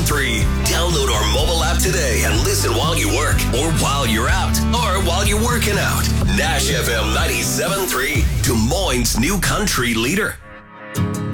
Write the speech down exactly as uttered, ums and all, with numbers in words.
three. Download our mobile app today and listen while you work, or while you're out, or while you're working out. Nash F M ninety-seven point three, Des Moines' new country leader.